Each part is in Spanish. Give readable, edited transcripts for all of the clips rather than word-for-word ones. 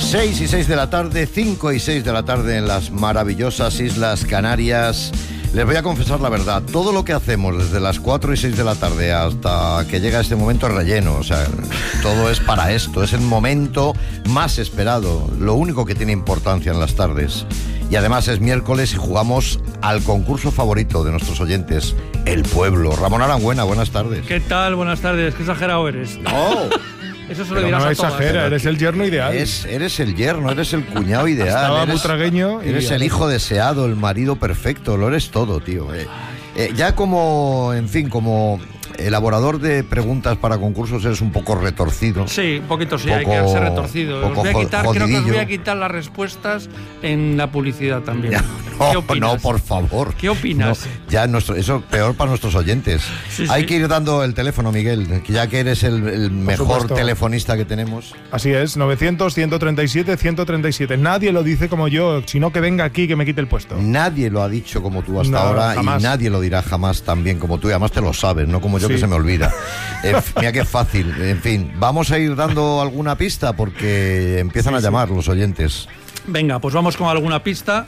6 y 6 de la tarde, 5 y 6 de la tarde en las maravillosas Islas Canarias. Les voy a confesar la verdad, todo lo que hacemos desde las 4 y 6 de la tarde hasta que llega este momento es relleno, o sea, todo es para esto, es el momento más esperado, lo único que tiene importancia en las tardes. Y además es miércoles y jugamos al concurso favorito de nuestros oyentes, El Pueblo. Ramón Arangüena, buenas tardes. ¿Qué tal? Buenas tardes, qué exagerado eres. No. Eso se lo dirás no a todas. exagera, eres el yerno ideal. Eres el yerno, eres el cuñado ideal. Estaba butragueño. Eres el hijo deseado, el marido perfecto, lo eres todo, tío. Ya como, en fin, como elaborador de preguntas para concursos eres un poco retorcido. Sí, un poquito sí, hay que ser retorcido. Creo que os voy a quitar las respuestas en la publicidad también. Ya, ¿Qué opinas? No, por favor. ¿Qué opinas? No, ya eso peor para nuestros oyentes. Sí, hay sí. que ir dando el teléfono, Miguel, ya que eres el mejor supuesto. telefonista que tenemos. Así es, 900-137-137. Nadie lo dice como yo, sino que venga aquí que me quite el puesto. Nadie lo ha dicho como tú hasta ahora jamás. Y nadie lo dirá jamás tan bien como tú. Y además te lo sabes, no como yo, Sí. que se me olvida. Mira qué fácil. En fin, vamos a ir dando alguna pista porque empiezan a llamar los oyentes. Venga, pues vamos con alguna pista.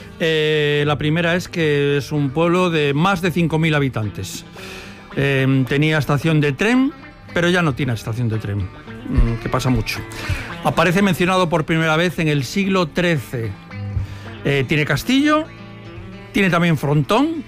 La primera es que es un pueblo de más de 5.000 habitantes. Tenía estación de tren, pero ya no tiene estación de tren, que pasa mucho. Aparece mencionado por primera vez en el siglo XIII. Tiene castillo, tiene también frontón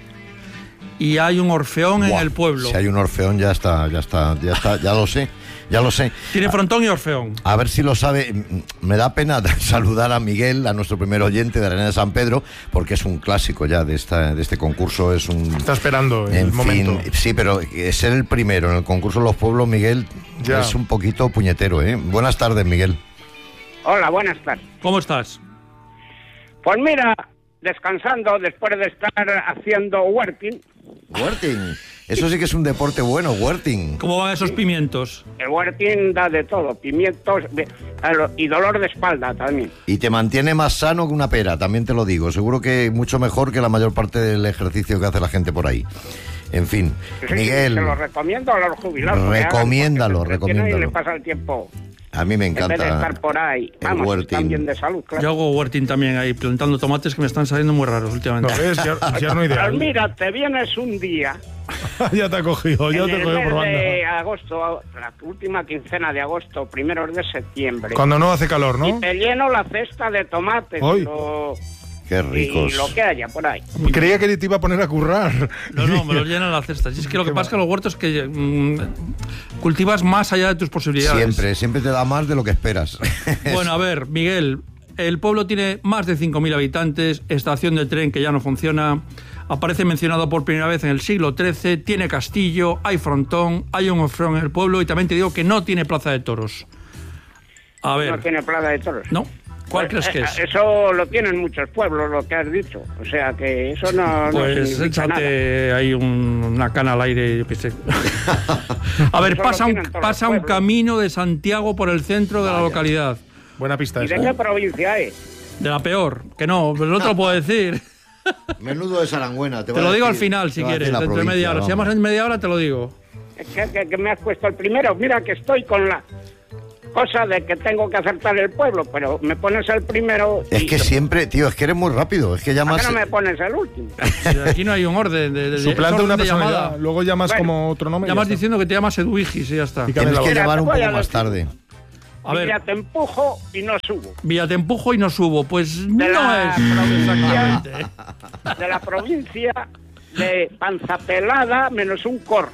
y hay un orfeón en el pueblo. Si hay un orfeón ya está, ya lo sé. Tiene frontón y orfeón. A ver si lo sabe. Me da pena saludar a Miguel, a nuestro primer oyente de Arena de San Pedro, porque es un clásico ya de este concurso. Está esperando el momento. Sí, pero ser el primero en el concurso de los pueblos, Miguel, Ya. es un poquito puñetero, ¿eh? Buenas tardes, Miguel. Hola, buenas tardes. ¿Cómo estás? Pues mira, descansando después de estar haciendo working. Working. Eso sí que es un deporte bueno, working. ¿Cómo van esos pimientos? El working da de todo, pimientos y dolor de espalda también. Y te mantiene más sano que una pera, también te lo digo. Seguro que mucho mejor que la mayor parte del ejercicio que hace la gente por ahí. En fin, Sí, Miguel, se lo recomiendo a los jubilados. recomiéndalo. Y le pasa el tiempo a mí me en vez de encanta estar por ahí. el Vamos, working. están bien de salud, claro. Yo hago working también ahí, plantando tomates que me están saliendo muy raros No, últimamente. es yerno ideal. Pues mira, te vienes un día Ya te ha cogido, ya en te he el cogido mes probando. de agosto, la última quincena de agosto, primeros de septiembre. Cuando no hace calor, Y ¿no? te lleno la cesta de tomates. Ay. Qué ricos. Y lo que haya por ahí. Creía que te iba a poner a currar. No, me los llenan la cesta. Si es que lo que pasa es que los huertos que cultivas más allá de tus posibilidades. Siempre te da más de lo que esperas. Bueno, a ver, Miguel, el pueblo tiene más de 5.000 habitantes, estación de tren que ya no funciona, aparece mencionado por primera vez en el siglo XIII, tiene castillo, hay frontón, hay un orfeón en el pueblo y también te digo que no tiene plaza de toros. A ver, No tiene plaza de toros. ¿no? ¿Cuál crees que es? Eso lo tienen muchos pueblos, lo que has dicho. O sea que eso no Pues significa nada. échate ahí una cana al aire, yo qué sé. A ver, Eso lo pasa tienen todos un los pueblos. camino de Santiago por el centro de la localidad. Buena pista ¿Y esa. de qué provincia es? De la peor, que no, pero no te lo puedo decir. Menudo de Sarangüena. Te lo digo al final, si quieres, dentro de media hora. Si llamas en media hora, te lo digo. Es que me has puesto el primero. Mira que estoy con la cosa de que tengo que acertar el pueblo, pero me pones el primero. Es que siempre, tío, es que eres muy rápido. Es que ¿Por llamas. qué no me pones el último? Aquí no hay un orden de Suplanta es orden una de personalidad. llamada. Luego llamas Bueno, como otro nombre. y Llamas ya está. diciendo que te llamas Eduigis y ya está. Y Tienes que Mira, llamar te un voy poco a más decir. tarde. A ver, Mira, te empujo y no subo. Villa te empujo y no subo. Pues De no la es provincia- exactamente. De la provincia de Panzapelada menos un cor.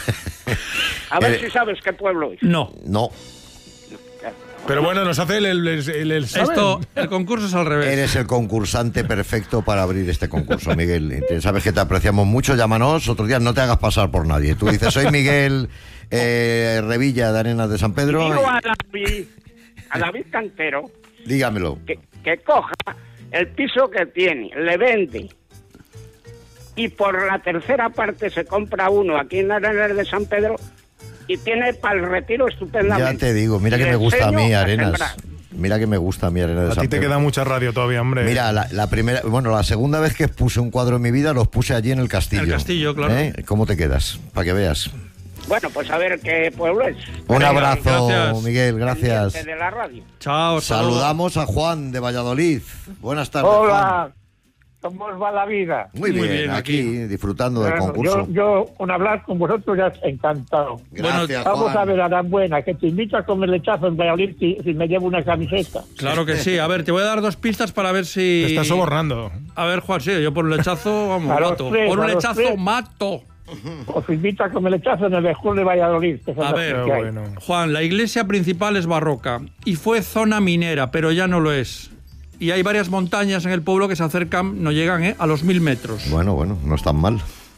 A ver si sabes qué pueblo es. No. No, Pero bueno, nos hace el ¿saben? Esto, el concurso es al revés. eres el concursante perfecto para abrir este concurso, Miguel. Sabes que te apreciamos mucho, llámanos. Otros días no te hagas pasar por nadie. Tú dices, soy Miguel Revilla de Arenas de San Pedro. Digo a David Cantero Dígamelo. que coja el piso que tiene, le vende y por la tercera parte se compra uno aquí en Arenas de San Pedro y tiene para el retiro estupendamente. Ya te digo, mira Y que le me gusta a mí enseño Arenas. sembrar. Mira que me gusta a mí Arenas de A San ti te Pedro. queda mucha radio todavía, hombre. Mira, la primera, bueno, la segunda vez que puse un cuadro en mi vida los puse allí en el castillo. El castillo, claro. ¿Eh? ¿Cómo te quedas? Para que veas. Bueno, pues a ver qué pueblo es. Un Venga, abrazo, gracias. Miguel, gracias. De la radio. Chao, Saludamos a Juan de Valladolid. Buenas tardes, Hola, ¿cómo os va la vida? Juan. Muy bien, aquí disfrutando del concurso. Yo, un hablar con vosotros ya encantado. Gracias, Vamos Juan. a ver a Arambuena, que te invito a comer lechazo en Valladolid si me llevo una camiseta. Claro que sí. A ver, te voy a dar 2 pistas para ver si... Te estás sobornando. A ver, Juan, sí, yo por un lechazo, vamos, A los mato. tres, Por un a los lechazo, tres. mato. Os invito a comer lechazo en el Bejul de Valladolid. Que son A los ver, que Qué hay. bueno. Juan, la iglesia principal es barroca y fue zona minera, pero ya no lo es. Y hay varias montañas en el pueblo que se acercan, no llegan a los 1000 metros. Bueno, no es tan mal.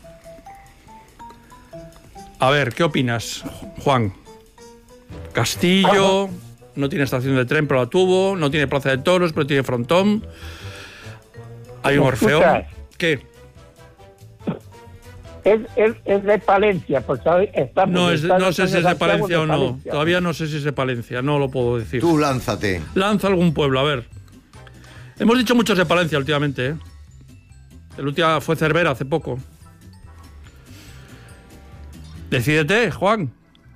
A ver, ¿qué opinas, Juan? Castillo, no tiene estación de tren, pero la tuvo, no tiene plaza de toros, pero tiene frontón. Hay un ¿Me orfeón. escuchas? ¿Qué? Es de Palencia, porque está No sé si es de Santiago Palencia o no. Palencia. Todavía no sé si es de Palencia, no lo puedo decir. Tú lánzate. Lanza algún pueblo, a ver. Hemos dicho muchos de Palencia últimamente, ¿eh? El último fue Cervera hace poco. Decídete, Juan.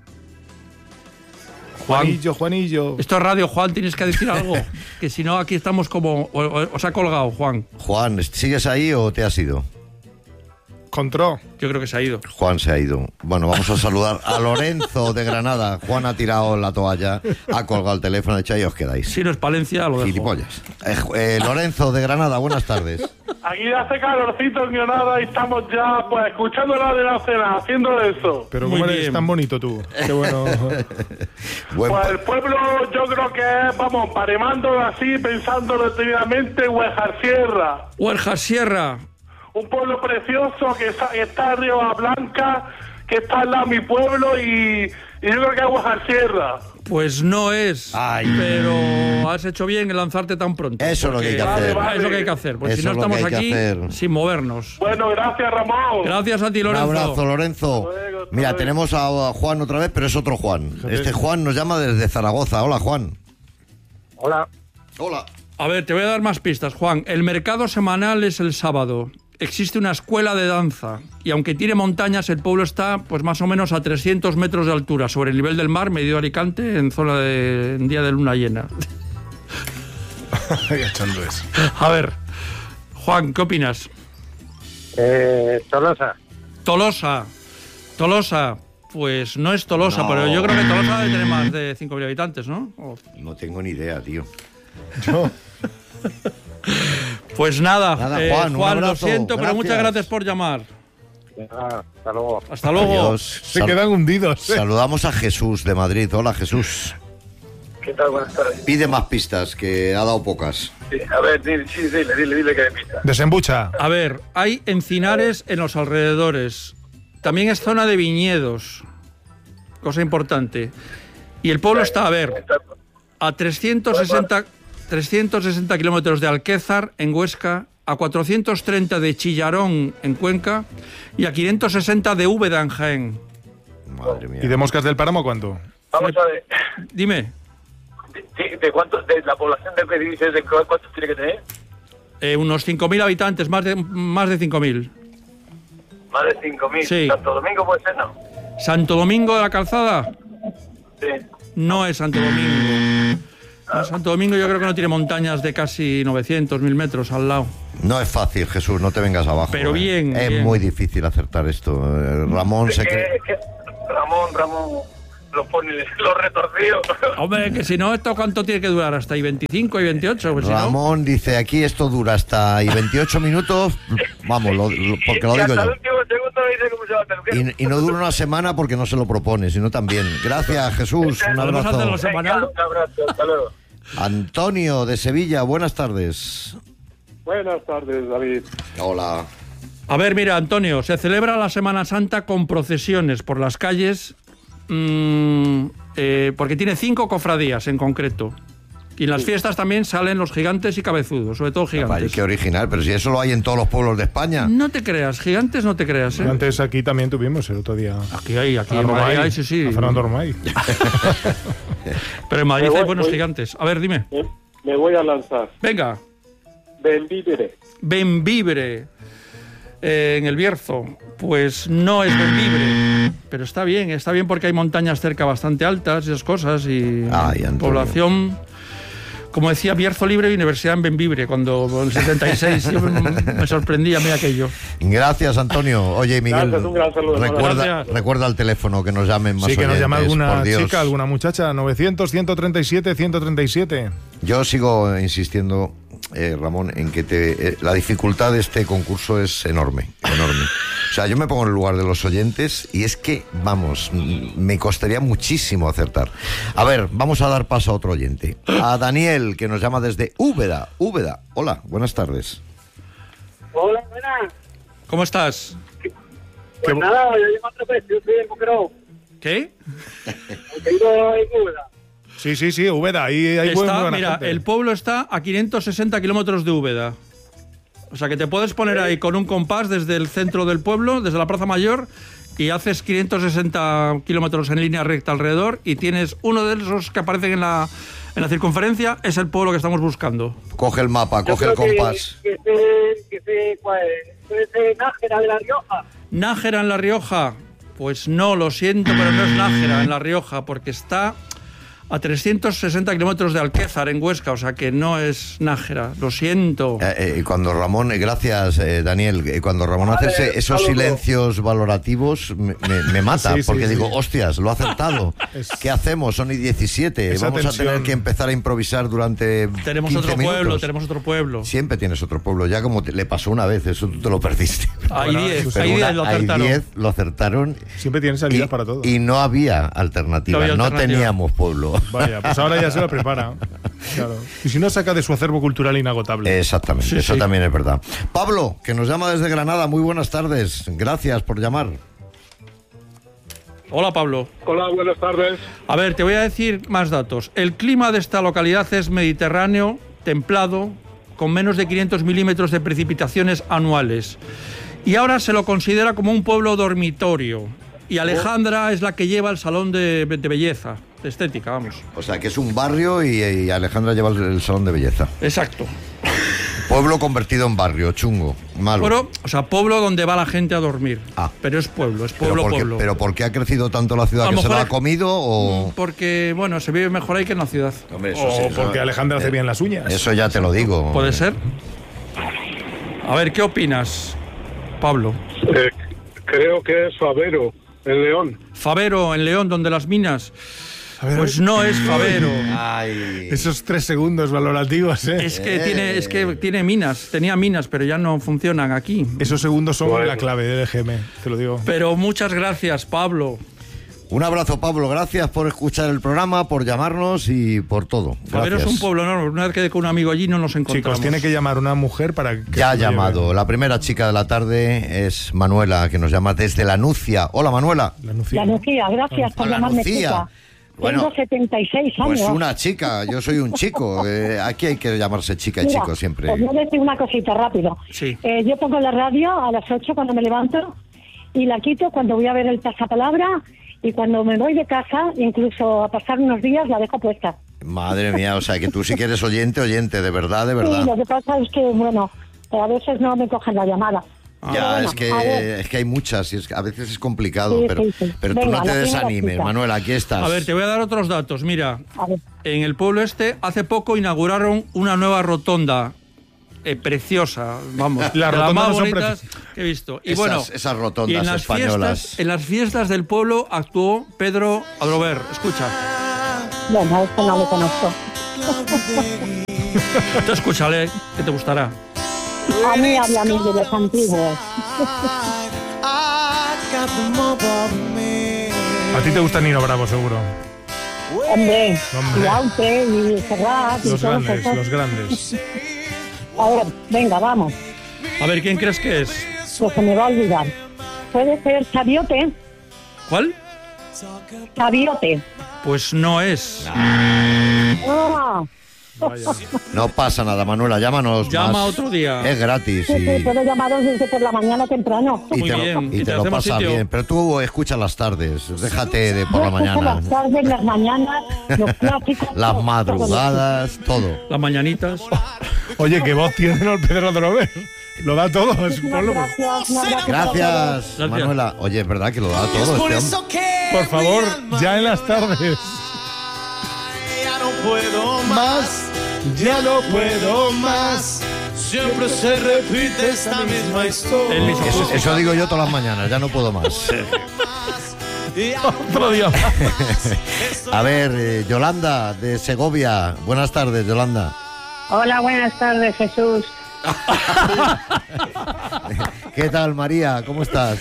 Juanillo. Esto es radio, Juan, tienes que decir algo. Que si no, aquí estamos como... Os ha colgado, Juan. Juan, ¿sigues ahí o te has ido? Contró. Yo creo que se ha ido. Juan se ha ido. Bueno, vamos a saludar a Lorenzo de Granada. Juan ha tirado la toalla, ha colgado el teléfono, ha dicho, ahí os quedáis. Si no es Palencia, lo dejo. Gilipollas. Lorenzo de Granada, buenas tardes. Aquí hace calorcito en Granada y estamos ya pues escuchando la de la cena, haciendo eso. Pero Muy cómo eres bien. tan bonito tú. Qué bueno. Buen Pues pa- el pueblo yo creo que es, vamos, paremándolo así, pensando detenidamente, Huejar Sierra. Huerja Sierra. Un pueblo precioso que está en Río Blanca, que está al lado de mi pueblo y yo creo que es Huejar Sierra. Pues no es. Ay. Pero has hecho bien en lanzarte tan pronto. Eso es lo que hay que porque- hacer. Vale, Es lo que hay que hacer. Porque Eso si no es lo que estamos hay que aquí hacer. sin movernos. Bueno, gracias Ramón. Gracias a ti, Un Lorenzo. abrazo, Lorenzo. Hasta luego, hasta Mira, luego. tenemos a Juan otra vez, pero es otro Juan. Este Juan nos llama desde Zaragoza. Hola, Juan. Hola. Hola. A ver, te voy a dar más pistas, Juan. El mercado semanal es el sábado. Existe una escuela de danza y aunque tiene montañas, el pueblo está pues más o menos a 300 metros de altura sobre el nivel del mar, medio Alicante, en zona de en día de luna llena. Echando eso. A ver, Juan, ¿qué opinas? Tolosa. Tolosa. Pues no es Tolosa, No. pero yo creo que Tolosa debe tener más de 5.000 habitantes, ¿no? No tengo ni idea, tío. Pues nada, Nada, Juan, un lo abrazo. siento, pero muchas Gracias. gracias por llamar. Hasta luego. Hasta luego. Adiós. Se quedan hundidos. Saludamos a Jesús de Madrid. Hola, Jesús. ¿Qué tal? Buenas tardes. Pide más pistas, que ha dado pocas. Sí, a ver, dile que me pista. Desembucha. A ver, hay encinares en los alrededores. También es zona de viñedos. Cosa importante. Y el pueblo está, a ver, a 360 kilómetros de Alquézar, en Huesca, a 430 de Chillarón, en Cuenca, y a 560 de Úbeda, en Jaén. Madre mía. ¿Y de Moscas del Páramo cuánto? Vamos a ver. Dime, ¿De cuánto? ¿De la población de que dices? ¿De cuántos tiene que tener? unos 5.000 habitantes, más de 5.000. Más de 5.000. Sí. Santo Domingo puede ser, ¿no? ¿Santo Domingo de la Calzada? Sí. No es Santo Domingo. Santo Domingo yo creo que no tiene montañas de casi 900, 1.000 metros al lado. No es fácil, Jesús, no te vengas abajo. Pero bien, Es bien. muy difícil acertar esto. Ramón se cree... Ramón lo pone los retorcidos. Hombre, que si no, ¿esto cuánto tiene que durar? ¿Hasta y 25 y 28? Pues si no- Ramón dice, aquí esto dura hasta y 28 minutos, vamos, porque lo Y digo hasta el yo. último segundo me dice cómo se va a terminar. Y no dura una semana porque no se lo propone, sino también. Gracias, Jesús, un Podemos hacerlo abrazo. semanal. Un abrazo, hasta luego. Antonio, de Sevilla, buenas tardes. Buenas tardes, David. Hola. A ver, mira, Antonio, se celebra la Semana Santa con procesiones por las calles, porque tiene 5 cofradías en concreto. Y en las fiestas también salen los gigantes y cabezudos, sobre todo Vaya, gigantes. qué original, pero si eso lo hay en todos los pueblos de España. No te creas, gigantes no te creas, ¿eh? Antes aquí también tuvimos el otro día. Aquí hay, A en Madrid hay, sí. A Fernando Romay. Pero en Madrid Me hay voy- buenos voy- gigantes. A ver, dime. Me voy a lanzar. Venga, Benvívere. Benvibre. en el Bierzo, pues no es Bembibre, pero está bien porque hay montañas cerca bastante altas y esas cosas y población, como decía, Bierzo libre y universidad en Bembibre, cuando en el 76 yo me sorprendía a mí aquello. Gracias, Antonio. Oye, Miguel, Gracias, un gran saludo. recuerda el teléfono, que nos llamen más Sí, que nos oyentes, llame alguna por Dios. chica, alguna muchacha, 900-137-137. Yo sigo insistiendo, Ramón, en que la dificultad de este concurso es enorme. O sea, yo me pongo en el lugar de los oyentes y es que, vamos, me costaría muchísimo acertar. A ver, vamos a dar paso a otro oyente. A Daniel, que nos llama desde Úbeda. Hola, buenas tardes. Hola, buenas. ¿Cómo estás? Pues nada, yo llevo otra vez, yo soy el Boquerón. ¿Qué? Aunque vivo en Úbeda. Sí, Úbeda, ahí hay buena Mira, gente. el pueblo está a 560 kilómetros de Úbeda. O sea que te puedes poner ahí con un compás desde el centro del pueblo, desde la Plaza Mayor, y haces 560 kilómetros en línea recta alrededor y tienes uno de esos que aparecen en la circunferencia, es el pueblo que estamos buscando. Coge el mapa, coge el compás. ¿Cuál es? ¿Es Nájera de La Rioja? ¿Nájera en La Rioja? Pues no, lo siento, pero no es Nájera en La Rioja, porque está a 360 kilómetros de Alquézar, en Huesca, o sea que no es Nájera, lo siento. Cuando Ramón, gracias Daniel, cuando Ramón hace esos silencios valorativos me mata, porque digo, hostias, lo ha acertado. ¿Qué hacemos? Son y 17, vamos a tener que empezar a improvisar durante Tenemos 15 otro minutos. pueblo, tenemos otro pueblo. Siempre tienes otro pueblo, ya como le pasó una vez, eso tú te lo perdiste. Hay 10, Pero hay 10 lo acertaron. hay 10 lo acertaron. Siempre tienen salidas para todo. Y no había alternativa, no teníamos pueblo. Vaya, pues ahora ya se lo prepara. Claro. Y si no, saca de su acervo cultural inagotable. Exactamente, eso también es verdad. Pablo, que nos llama desde Granada, muy buenas tardes. Gracias por llamar. Hola, Pablo. Hola, buenas tardes. A ver, te voy a decir más datos. El clima de esta localidad es mediterráneo, templado, con menos de 500 milímetros de precipitaciones anuales. Y ahora se lo considera como un pueblo dormitorio. Y Alejandra es la que lleva el salón de belleza, de estética, vamos. O sea, que es un barrio y Alejandra lleva el salón de belleza. Exacto. Pueblo convertido en barrio, chungo, malo. Pueblo donde va la gente a dormir. Pero es pueblo, pueblo. ¿Pero por qué ha crecido tanto la ciudad? ¿Que se lo ha comido o...? Porque, bueno, se vive mejor ahí que en la ciudad. Hombre, porque Alejandra hace bien las uñas. Eso ya te lo digo. ¿Puede ser? A ver, ¿qué opinas, Pablo? Creo que es Favero, en León. Favero, en León, donde las minas... Pues no es Favero. Ay. Esos 3 segundos valorativos, ¿eh? Es que tiene minas, tenía minas, pero ya no funcionan aquí. Esos segundos son la clave del EGM, te lo digo. Pero muchas gracias, Pablo. Un abrazo, Pablo. Gracias por escuchar el programa, por llamarnos y por todo. Favero es un pueblo enorme. Una vez quedé con un amigo allí no nos encontramos. Chicos, tiene que llamar una mujer para que... Ya ha llamado. La primera chica de la tarde es Manuela, que nos llama desde La Nucia. Hola, Manuela. La Nucia, gracias por llamarme chica. Bueno, tengo 76 años. Pues una chica, yo soy un chico. Aquí hay que llamarse chica y chico siempre. Os voy a decir una cosita rápido. Sí. Yo pongo la radio a las 8 cuando me levanto y la quito cuando voy a ver el pasapalabra y cuando me voy de casa, incluso a pasar unos días, la dejo puesta. Madre mía, o sea que tú sí que eres oyente, de verdad, de verdad. Sí, lo que pasa es que, bueno, a veces no me cogen la llamada. Ya, bueno, es que hay muchas y a veces es complicado, Sí, pero, sí. pero tú Venga, no te la primera desanimes, chica. Manuela, aquí estás. A ver, te voy a dar otros datos. Mira, en el pueblo hace poco inauguraron una nueva rotonda preciosa, vamos, Las de las rotondas más no son bonitas que he visto. Y esas rotondas y en las españolas. en las fiestas del pueblo actuó Pedro Adrover. Escucha. Bueno, esto no lo conozco. Tú escúchale, que te gustará. A mí habla a mí de los antiguos. A ti te gusta Nino Bravo, seguro. Hombre, y Aute, y Serrat, y Los todos grandes, esos. los grandes. A ver, venga, vamos. A ver, ¿quién crees que es? Pues se me va a olvidar. Puede ser Chaviote. ¿Cuál? Chaviote. Pues no es. Ah, No pasa nada, Manuela, llámanos Llama más. otro día. Es gratis sí, puedo llamaros desde por la mañana temprano. y Muy te, bien, y y te te lo hacemos pasas sitio. bien. Pero tú escucha las tardes, déjate de por la Yo escucho mañana. las tardes, las mañanas, los clásicos. Las todo, madrugadas, todo. Las mañanitas. Oye, qué voz tiene el Pedro Adrover. Lo da todo, es un pueblo. Gracias, un abrazo. Gracias, Manuela. Oye, es verdad que lo da todo este hombre. Por favor, ya en las tardes. Ya no puedo más, ya no puedo más. Siempre se repite esta misma historia. Eso digo yo todas las mañanas, ya no puedo más. Otro día más. A ver, Yolanda, de Segovia. Buenas tardes, Yolanda. Hola, buenas tardes, Jesús. ¿Qué tal, María? ¿Cómo estás?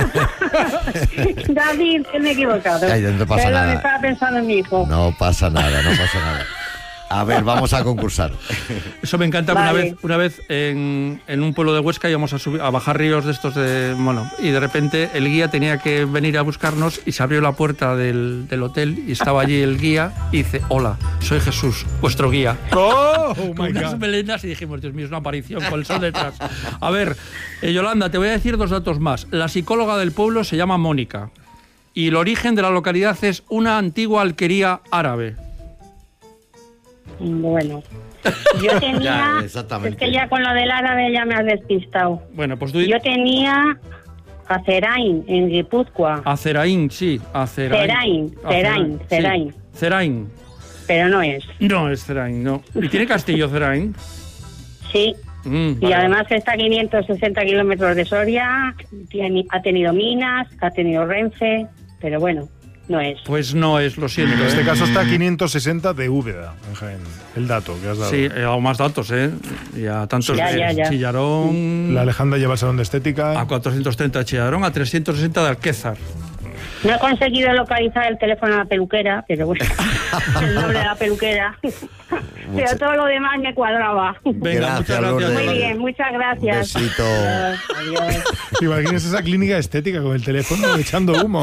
David, que me he equivocado. Ay, no pasa Perdón, nada. estaba pensando en mi hijo. No pasa nada, no pasa nada. A ver, vamos a concursar. Eso me encanta. Vale. Una vez en un pueblo de Huesca íbamos a bajar ríos de estos y de repente el guía tenía que venir a buscarnos y se abrió la puerta del hotel y estaba allí el guía y dice: hola, soy Jesús, vuestro guía. Oh Con my unas God. melenas y dijimos: Dios mío, es una aparición con el sol detrás. A ver, Yolanda, te voy a decir 2 datos más. La psicóloga del pueblo se llama Mónica y el origen de la localidad es una antigua alquería árabe. Bueno, yo tenía... Ya, exactamente. Es que ya con lo del árabe ya me has despistado. Bueno, pues tú... Yo tenía Acerain, en Guipúzcoa. Aceraín, sí, Aceraín. Cerain. Ceraín. Pero no es. No es Ceraín, no. ¿Y tiene castillo Ceraín? Sí. Y Vale. además está a 560 kilómetros de Soria, ha tenido minas, ha tenido Renfe, pero bueno, no es. Pues no es, lo siento. En este caso está a 560 de Úbeda, en Jaén. El dato que has dado. Sí, he dado más datos, ¿eh? Ya tantos Ya, de ya, ya. Chillarón... La Alejandra lleva el salón de estética. A 430 de Chillarón, a 360 de Alquézar. No he conseguido localizar el teléfono de la peluquera, pero bueno, el nombre de la peluquera. Pero todo lo demás me cuadraba. Venga, Gracias, muchas gracias. Lourdes. Muy bien, muchas gracias. Besito. Adiós. ¿Te imaginas esa clínica estética con el teléfono echando humo?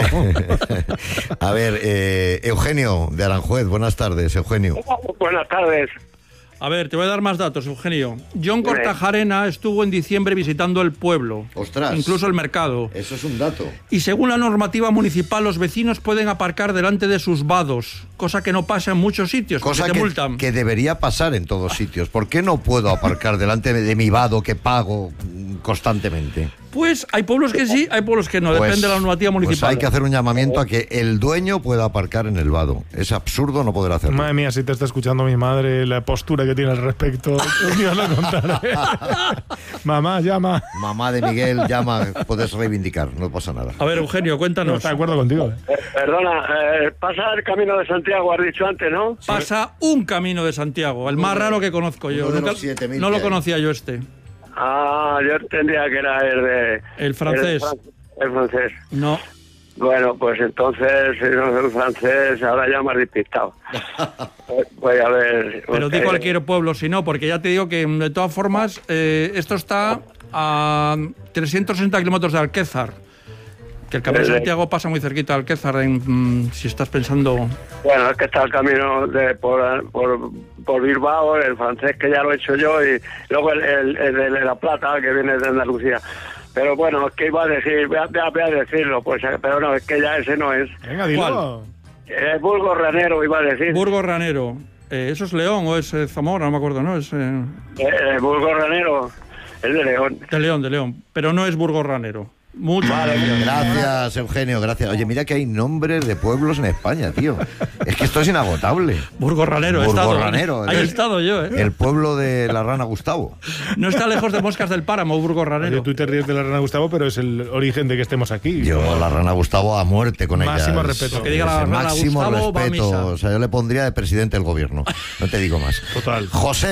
A ver, Eugenio, de Aranjuez. Buenas tardes, Eugenio. Buenas tardes. A ver, te voy a dar más datos, Eugenio. John Cortajarena estuvo en diciembre visitando el pueblo. Ostras. Incluso el mercado. Eso es un dato. Y según la normativa municipal, los vecinos pueden aparcar delante de sus vados, cosa que no pasa en muchos sitios, Cosa porque te multan. que debería pasar en todos sitios. ¿Por qué no puedo aparcar delante de mi vado que pago constantemente? Pues hay pueblos que sí, hay pueblos que no, depende de la normativa municipal. Pues hay que hacer un llamamiento a que el dueño pueda aparcar en el vado. Es absurdo no poder hacerlo. Madre mía, si te está escuchando mi madre, la postura que tiene al respecto, yo lo contaré. Mamá, llama. Mamá de Miguel, llama, puedes reivindicar, no pasa nada. A ver, Eugenio, No cuéntanos. está de acuerdo contigo. Perdona, pasa el Camino de Santiago, has dicho antes, ¿no? Pasa un camino de Santiago, el más raro que conozco yo. uno de Nunca- los 7.000 no que lo hay. conocía yo este. Ah, yo entendía que era el de... El francés. El francés. No. Bueno, pues entonces, si no es el francés, ahora ya me has despistado. Voy a ver... Pero di porque- cualquier pueblo, si no, porque ya te digo que de todas formas esto está a 360 kilómetros de Alquézar. Que el Camino de Santiago pasa muy cerquita de Alquézar, si estás pensando... Bueno, es que está el camino por Bilbao, el francés que ya lo he hecho yo, y luego el de La Plata, que viene de Andalucía. Pero bueno, es que iba a decir, voy a decirlo, pues, pero no, es que ya ese no es. Venga, dilo. Burgos Ranero, iba a decir. Burgos Ranero. ¿Eso es León o es Zamora? No me acuerdo, ¿no? Es Burgos Ranero, es de León. de León. Pero no es Burgos Ranero. Muchas gracias. Gracias, Eugenio, gracias. Oye, mira que hay nombres de pueblos en España, tío. Es que esto es inagotable. Burgos Ranero, he estado. Burgorranero, Ahí he el- estado yo, ¿eh? El pueblo de la rana Gustavo. No está lejos de Moscas del Páramo, Burgos Oye, Ranero. tú te ríes de la rana Gustavo, pero es el origen de que estemos aquí. Yo, la rana Gustavo, a muerte con ella. Máximo Es- respeto. Lo que diga la es el rana máximo Gustavo va a respeto. misa. O sea, yo le pondría de presidente del gobierno. No te digo más. Total. José.